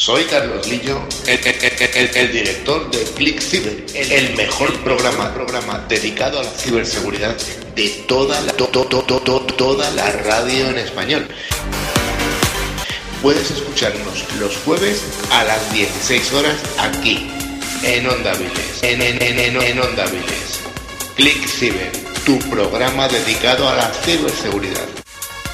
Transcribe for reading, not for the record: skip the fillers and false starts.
Soy Carlos Lillo, el director de Click Cyber, el mejor programa dedicado a la ciberseguridad de toda la radio en español. Puedes escucharnos los jueves a las 16 horas aquí, en Onda Viles, en Onda Viles. Click Cyber, tu programa dedicado a la ciberseguridad.